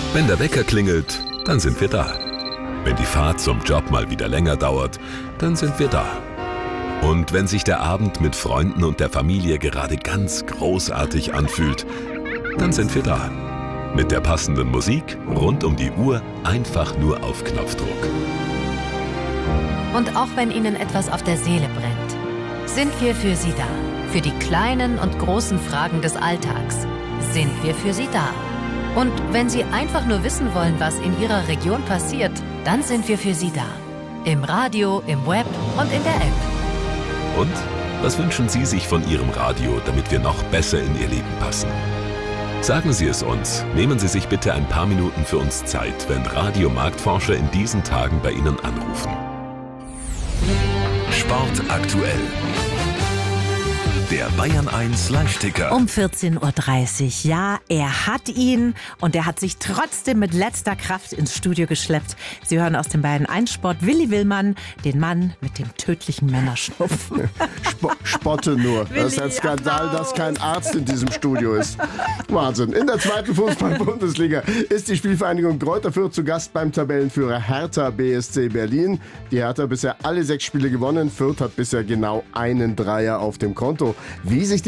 Wenn der Wecker klingelt, dann sind wir da. Wenn die Fahrt zum Job mal wieder länger dauert, dann sind wir da. Und wenn sich der Abend mit Freunden und der Familie gerade ganz großartig anfühlt, dann sind wir da. Mit der passenden Musik rund um die Uhr, einfach nur auf Knopfdruck. Und auch wenn Ihnen etwas auf der Seele brennt, sind wir für Sie da. Für die kleinen und großen Fragen des Alltags sind wir für Sie da. Und wenn Sie einfach nur wissen wollen, was in Ihrer Region passiert, dann sind wir für Sie da. Im Radio, im Web und in der App. Und was wünschen Sie sich von Ihrem Radio, damit wir noch besser in Ihr Leben passen? Sagen Sie es uns. Nehmen Sie sich bitte ein paar Minuten für uns Zeit, wenn Radiomarktforscher in diesen Tagen bei Ihnen anrufen. Sport aktuell. Der Bayern 1 Live-Ticker. Um 14.30 Uhr. Ja, er hat ihn und er hat sich trotzdem mit letzter Kraft ins Studio geschleppt. Sie hören aus dem Bayern 1 Sport Willi Willmann, den Mann mit dem tödlichen Männerschnupfen. Spotte nur. Das ist ein Skandal, dass kein Arzt in diesem Studio ist. Wahnsinn. In der zweiten Fußball-Bundesliga ist die Spielvereinigung Greuther Fürth zu Gast beim Tabellenführer Hertha BSC Berlin. Die Hertha bisher alle 6 Spiele gewonnen. Fürth hat bisher genau einen Dreier auf dem Konto. Wie sich die